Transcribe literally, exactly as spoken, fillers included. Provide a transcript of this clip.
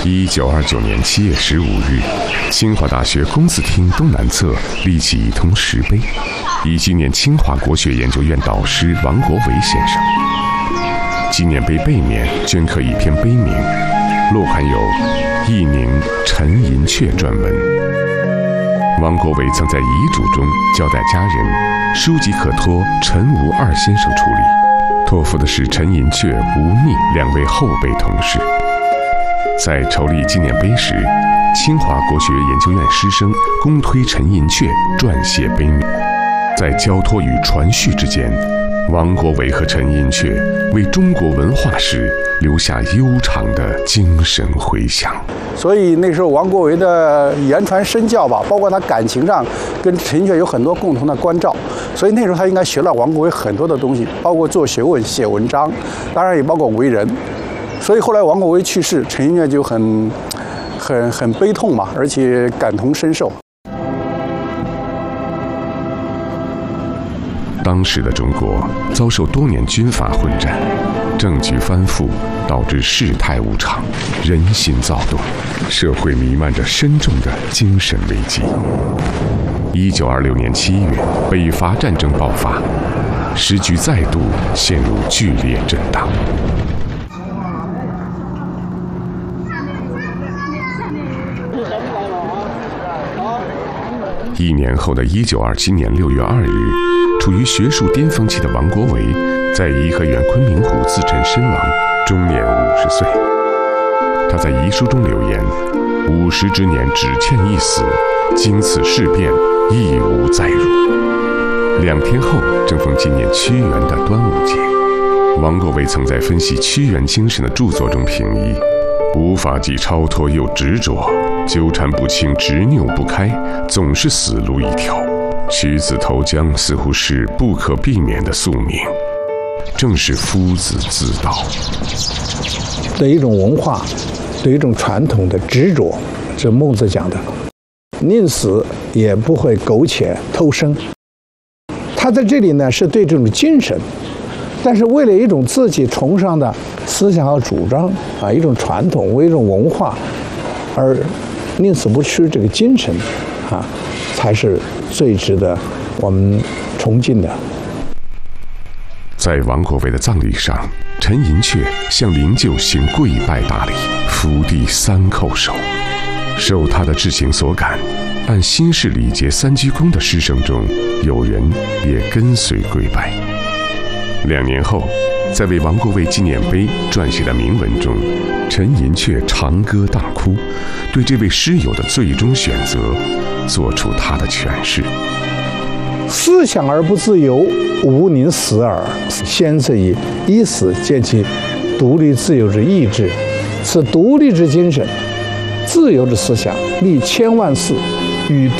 一九二九年七月十五日，清华大学公子厅东南侧立起一通石碑，以纪念清华国学研究院导师王国维先生。纪念碑背面镌刻一篇碑铭，落含有“佚名陈寅恪”撰文。王国维曾在遗嘱中交代家人，书籍可托陈吴二先生处理，托付的是陈寅恪、吴宓两位后辈同事。在筹立纪念碑时，清华国学研究院师生公推陈寅恪撰写碑铭。在交托与传续之间，王国维和陈寅恪为中国文化史留下悠长的精神回响。 所以那时候王国维的言传身教吧，包括他感情上跟陈寅恪有很多共同的关照，所以那时候他应该学了王国维很多的东西，包括做学问、写文章，当然也包括为人。所以后来王国维去世，陈寅恪就很、很、很悲痛嘛，而且感同身受。 当时的中国遭受多年军阀混战，政局翻覆，导致事态无常，人心躁动，社会弥漫着深重的精神危机。一九二六年七月，北伐战争爆发，时局再度陷入剧烈震荡。一年后的一九二七年六月二日，处于学术巅峰期的王国维在颐和园昆明湖自沉身亡，终年五十岁。他在遗书中留言：“五十之年只欠一死，经此事变，亦无再辱。”两天后，正逢纪念屈原的端午节，王国维曾在分析屈原精神的著作中评议：“无法既超脱又执着，纠缠不清，执拗不开，总是死路一条。屈子投江似乎是不可避免的宿命，正是夫子自道。” 对一种文化，对一种传统的执着，这孟子讲的，宁死也不会苟且偷生。他在这里呢，是对这种精神，但是为了一种自己崇尚的思想和主张啊，一种传统，为一种文化而宁死不屈，这个精神啊，才是最值得我们崇敬的。 在王国维的葬礼上，陈寅恪向灵柩行跪拜大礼，伏地三叩首。受他的至情所感，按新式礼节三鞠躬的师生中，有人也跟随跪拜。两年后，在为王国维纪念碑撰写的铭文中，陈寅恪长歌当哭，对这位师友的最终选择做出他的诠释：“ 思想而不自由，吾宁死耳。先自以一死见其独立自由之意志，此独立之精神，自由之思想，历千万世，与